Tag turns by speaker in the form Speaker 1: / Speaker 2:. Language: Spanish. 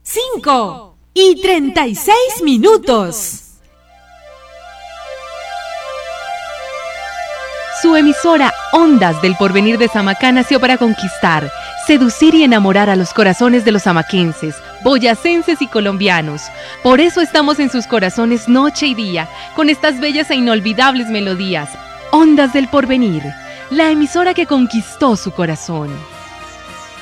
Speaker 1: 5:36.
Speaker 2: Su emisora Ondas del Porvenir de Samacá nació para conquistar, seducir y enamorar a los corazones de los samaquenses, boyacenses y colombianos. Por eso estamos en sus corazones noche y día, con estas bellas e inolvidables melodías. Ondas del Porvenir, la emisora que conquistó su corazón.